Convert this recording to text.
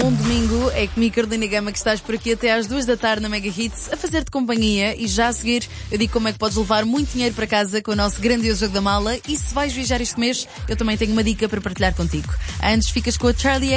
bom domingo. É comigo, Carolina Gama, que estás por aqui até às 2 da tarde na Mega Hits a fazer-te companhia. E já a seguir eu digo como é que podes levar muito dinheiro para casa com o nosso grandioso jogo da mala. E se vais viajar este mês, eu também tenho uma dica para partilhar contigo. Antes ficas com a Charlie